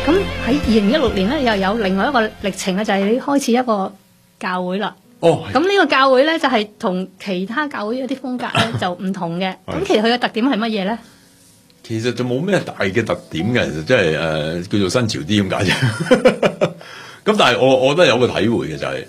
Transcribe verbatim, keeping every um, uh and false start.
咁喺二零一六年咧，又有另外一個歷程咧，就係、是、你開始一個教會啦。 哦， 咁呢個教會咧就係、是、同其他教會一啲風格咧就唔同嘅。咁其實佢嘅特點係乜嘢咧？ 其實就冇咩大嘅特點嘅，其實即係誒叫做新潮啲咁解啫。咁但係我我覺得有個體會嘅就係、是。